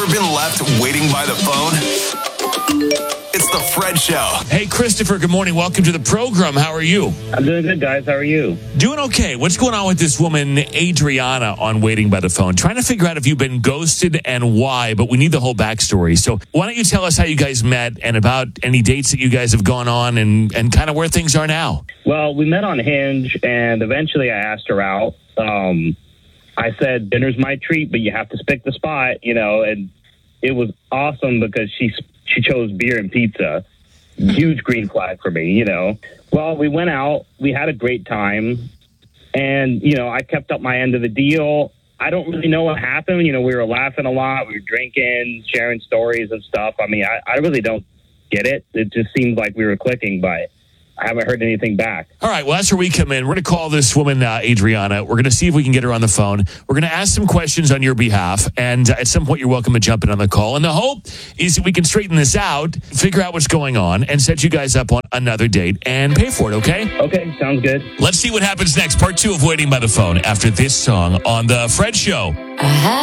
Ever been left waiting by the phone? It's the Fred Show. Hey, Christopher, good morning. Welcome to the program. How are you? I'm doing good, guys. How are you? Doing okay. What's going on with this woman, Adriana, on Waiting by the Phone? Trying to figure out if you've been ghosted and why, but we need the whole backstory. So why don't you tell us how you guys met and about any dates that you guys have gone on and kind of where things are now? Well, we met on Hinge, and eventually I asked her out. I said, dinner's my treat, but you have to pick the spot, and it was awesome because she chose beer and pizza. Huge green flag for me, Well, we went out. We had a great time. And, I kept up my end of the deal. I don't really know what happened. We were laughing a lot. We were drinking, sharing stories and stuff. I mean, I really don't get it. It just seemed like we were clicking, but I haven't heard anything back. All right, well, that's where we come in. We're going to call this woman, Adriana. We're going to see if we can get her on the phone. We're going to ask some questions on your behalf, and at some point, you're welcome to jump in on the call. And the hope is that we can straighten this out, figure out what's going on, and set you guys up on another date and pay for it, okay? Okay, sounds good. Let's see what happens next. Part 2 of Waiting by the Phone after this song on The Fred Show.